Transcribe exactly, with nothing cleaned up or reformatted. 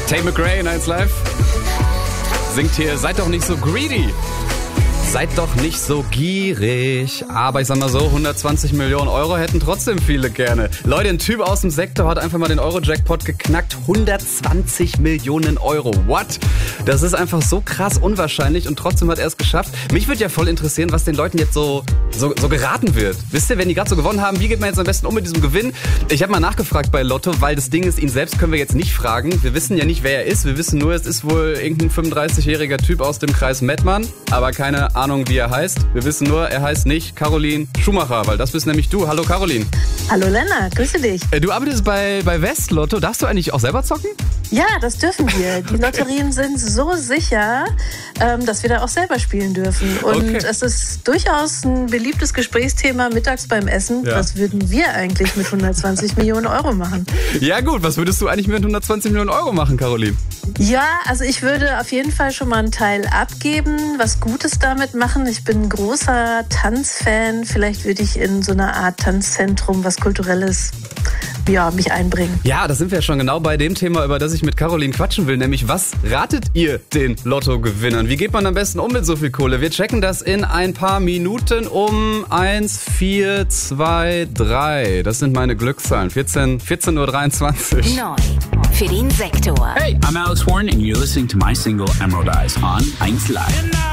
Tate McRae in eins Live singt hier, seid doch nicht so greedy. Seid doch nicht so gierig. Aber ich sag mal so, hundertzwanzig Millionen Euro hätten trotzdem viele gerne. Leute, ein Typ aus dem Sektor hat einfach mal den Euro-Jackpot geknackt. hundertzwanzig Millionen Euro. What? Das ist einfach so krass unwahrscheinlich und trotzdem hat er es geschafft. Mich würde ja voll interessieren, was den Leuten jetzt so, so, so geraten wird. Wisst ihr, wenn die gerade so gewonnen haben, wie geht man jetzt am besten um mit diesem Gewinn? Ich habe mal nachgefragt bei Lotto, weil das Ding ist, ihn selbst können wir jetzt nicht fragen. Wir wissen ja nicht, wer er ist. Wir wissen nur, es ist wohl irgendein fünfunddreißigjähriger Typ aus dem Kreis Mettmann, aber keine Ahnung, wie er heißt. Wir wissen nur, er heißt nicht Caroline Schumacher, weil das bist nämlich du. Hallo Caroline. Hallo Lennart, grüße dich. Du arbeitest bei, bei Westlotto. Darfst du eigentlich auch selber zocken? Ja, das dürfen wir. Die Lotterien sind so sicher, ähm, dass wir da auch selber spielen dürfen. Und Okay. es ist durchaus ein beliebtes Gesprächsthema mittags beim Essen. Ja. Was würden wir eigentlich mit hundertzwanzig Millionen Euro machen? Ja gut, was würdest du eigentlich mit hundertzwanzig Millionen Euro machen, Caroline? Ja, also ich würde auf jeden Fall schon mal einen Teil abgeben, was Gutes damit machen. Ich bin ein großer Tanzfan. Vielleicht würde ich in so einer Art Tanzzentrum was Kulturelles, ja, mich einbringen. Ja, da sind wir schon genau bei dem Thema, über das ich mit Caroline quatschen will, nämlich was ratet ihr den Lottogewinnern? Wie geht man am besten um mit so viel Kohle? Wir checken das in ein paar Minuten um eins, vier, zwei, drei. Das sind meine Glückszahlen. vierzehn, vierzehn Uhr dreiundzwanzig. Neu für den Sektor. Hey, I'm Alex Warren and you're listening to my single Emerald Eyes on eins Live.